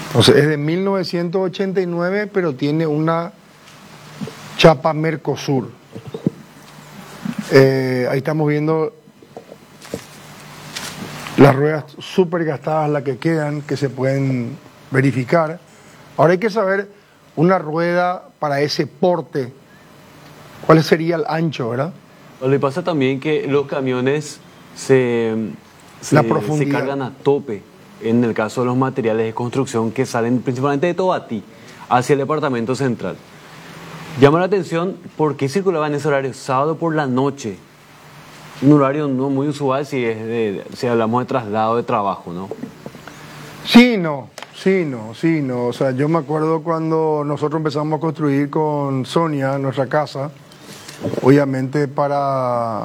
Entonces es de 1989, pero tiene una chapa Mercosur. Ahí estamos viendo las ruedas súper gastadas, las que quedan, que se pueden verificar. Ahora hay que saber, una rueda para ese porte, ¿cuál sería el ancho, verdad? Lo que pasa también que los camiones se cargan a tope en el caso de los materiales de construcción que salen principalmente de Tobatí hacia el departamento central. Llama la atención por qué circulaba en ese horario, sábado por la noche. Un horario no muy usual si hablamos de traslado de trabajo, ¿no? Sí, no. O sea, yo me acuerdo cuando nosotros empezamos a construir con Sonia nuestra casa, obviamente para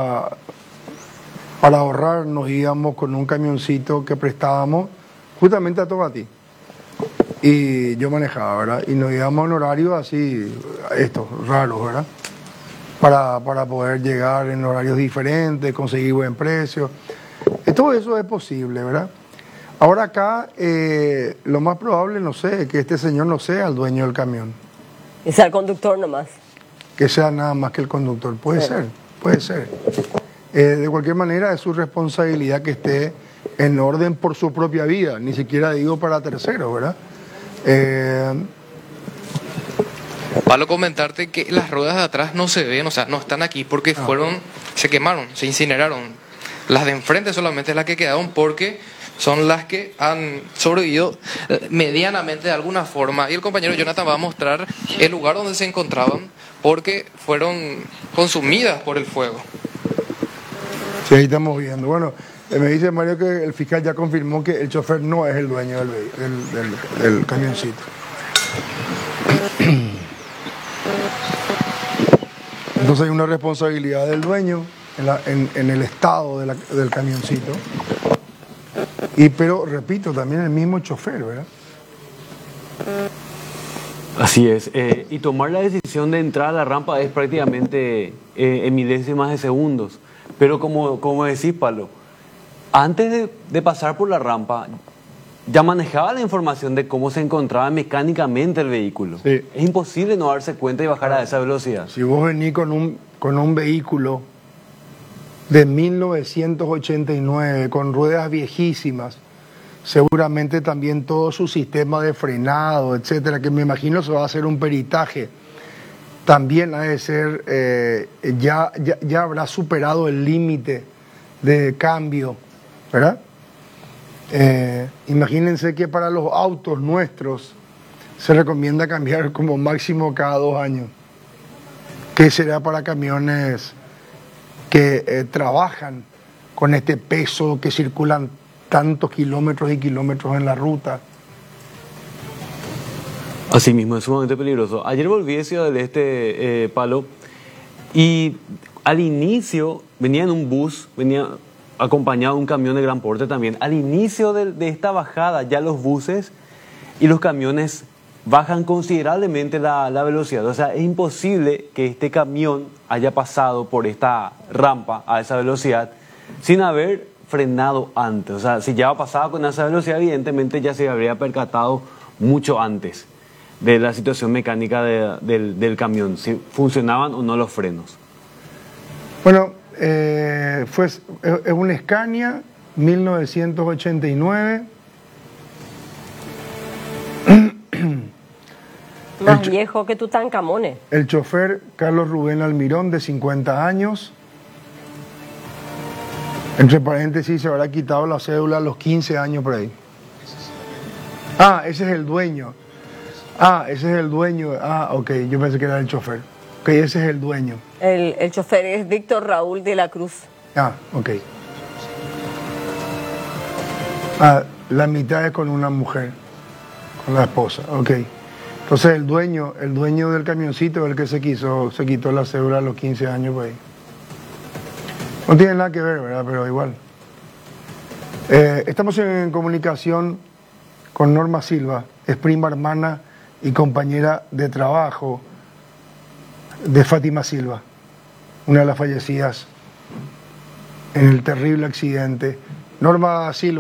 ahorrar nos íbamos con un camioncito que prestábamos justamente a Tobatí. Y yo manejaba, ¿verdad? Y nos íbamos en horarios así, raros, ¿verdad? Para poder llegar en horarios diferentes, conseguir buen precio. Todo eso es posible, ¿verdad? Ahora acá, lo más probable, no sé, que este señor no sea el dueño del camión. Que sea el conductor nomás. Que sea nada más que el conductor. Puede ser. De cualquier manera, es su responsabilidad que esté en orden por su propia vida, ni siquiera digo para terceros, ¿verdad? Pablo, comentarte que las ruedas de atrás no se ven, o sea, no están aquí porque se quemaron, se incineraron. Las de enfrente solamente las que quedaron porque son las que han sobrevivido medianamente de alguna forma. Y el compañero Jonathan va a mostrar el lugar donde se encontraban porque fueron consumidas por el fuego. Sí, ahí estamos viendo. Bueno, me dice Mario que el fiscal ya confirmó que el chofer no es el dueño del camioncito. Entonces hay una responsabilidad del dueño en el estado del camioncito. Pero, repito, también el mismo chofer, ¿verdad? Así es. Y tomar la decisión de entrar a la rampa es prácticamente en milésimas de segundos. Pero como decís, Pablo, antes de pasar por la rampa, ya manejaba la información de cómo se encontraba mecánicamente el vehículo. Sí. Es imposible no darse cuenta y bajar a esa velocidad. Si vos venís con un vehículo de 1989, con ruedas viejísimas, seguramente también todo su sistema de frenado, etcétera, que me imagino se va a hacer un peritaje, también ha de ser, ya habrá superado el límite de cambio, ¿verdad? Imagínense que para los autos nuestros se recomienda cambiar como máximo cada 2 años. ¿Qué será para camiones que trabajan con este peso, que circulan tantos kilómetros y kilómetros en la ruta? Así mismo, es sumamente peligroso. Ayer volví de Ciudad del Este, Palo, y al inicio venía en un bus, venía acompañado de un camión de gran porte también. Al inicio de esta bajada, ya los buses y los camiones bajan considerablemente la velocidad. O sea, es imposible que este camión haya pasado por esta rampa a esa velocidad sin haber frenado antes. O sea, si ya pasaba con esa velocidad, evidentemente ya se habría percatado mucho antes de la situación mecánica del camión, si funcionaban o no los frenos. Bueno, es un Scania 1989. Más viejo que Tutankamón. El chofer Carlos Rubén Almirón, de 50 años. Entre paréntesis, se habrá quitado la cédula a los 15 años por ahí. Ese es el dueño. Ok, yo pensé que era el chofer. Ok, ese es el dueño. El chofer es Víctor Raúl de la Cruz. Ok. La mitad es con una mujer, con la esposa, ok. Entonces el dueño del camioncito es el que se quitó la cédula a los 15 años por ahí. No tiene nada que ver, ¿verdad? Pero igual. Estamos en comunicación con Norma Silva, es prima hermana y compañera de trabajo de Fátima Silva, una de las fallecidas en el terrible accidente. Norma Silva.